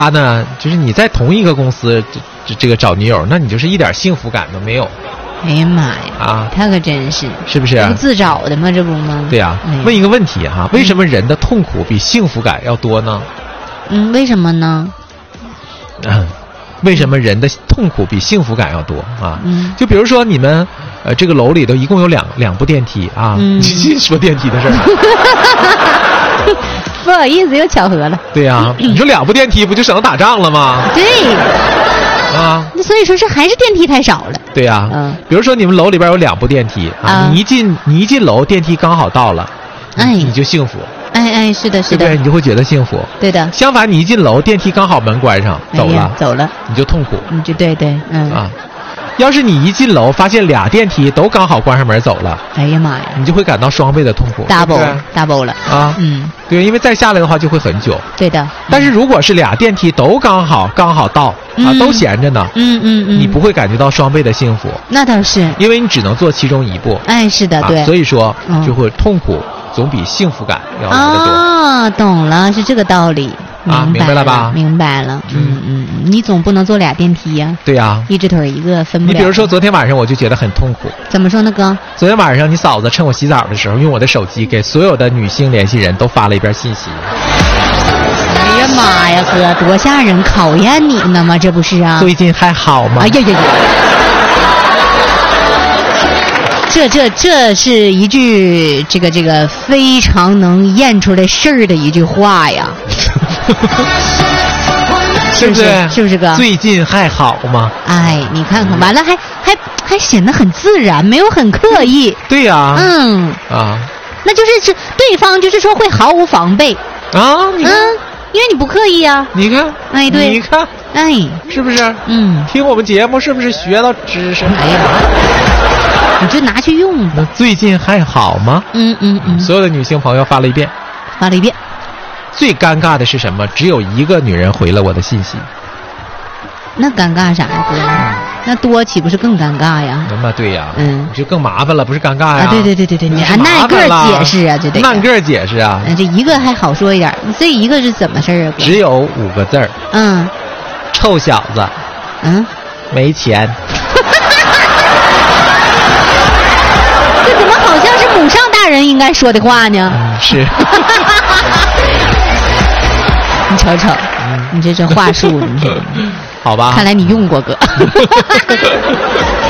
呢，就是你在同一个公司这个找女友，那你就是一点幸福感都没有。 哎呀妈呀！ 啊， 他可真是， 是不是？ 这不自找的吗？这不吗？ 对呀、问一个问题哈，为什么人的痛苦比幸福感要多呢？ 为什么呢？ 为什么人的痛苦比幸福感要多啊？就比如说你们这个楼里头一共有两部电梯啊，说电梯的事儿。 不好意思，又巧合了。 对呀、你说2部电梯不就省得打仗了吗？ 对。 啊， 所以说是还是电梯太少了。 对呀、比如说你们楼里边有2部电梯啊，你一进楼，电梯刚好到了，你就幸福。 哎，是的，是的， 对不对？你就会觉得幸福。 对的。 相反，你一进楼，电梯刚好门关上，走了，你就痛苦。 你就对， 要是你一进楼发现2电梯都刚好关上门走了， 哎呀妈呀， 你就会感到双倍的痛苦 ，double 了啊！对，因为再下来的话就会很久。 对的。 但是如果是2电梯都刚好到啊，都闲着呢，你不会感觉到双倍的幸福。 那倒是， 因为你只能做其中一步。 哎，是的，对。 所以说就会痛苦总比幸福感要来得多。 啊，懂了，是这个道理。 明白了吧？ 明白了。你总不能坐2电梯呀。 对呀。 一只腿一个分不了。 你比如说昨天晚上我就觉得很痛苦。 怎么说呢，哥？ 昨天晚上你嫂子趁我洗澡的时候，用我的手机给所有的女性联系人都发了一遍信息。 哎呀妈呀，哥，多吓人！考验你呢吗？这不是啊？ 最近还好吗？ 哎呀呀呀！这是一句这个非常能验出来事儿的一句话呀。是不是？是不是哥？ 最近还好吗？ 哎，你看看，完了还显得很自然，没有很刻意。 对呀。 那就是对方就是说会毫无防备啊。你看因为你不刻意啊。 你看， 哎，对， 你看， 哎， 是不是？听我们节目是不是学到知识？ 哎呀，你就拿去用吧。 那最近还好吗？所有的女性朋友发了一遍。最尴尬的是什么？只有1个女人回了我的信息。 那尴尬啥呀，哥？那多岂不是更尴尬呀？ 那对呀，你就更麻烦了，不是尴尬呀？ 对，你按那个解释啊，就得按个解释啊。 这1个还好说一点，这1个是怎么事啊？ 只有5个字儿。臭小子。没钱。 这怎么好像是母上大人应该说的话呢？ 是。 你瞅瞅，你这话术，你这好吧？ 看来你用过哥。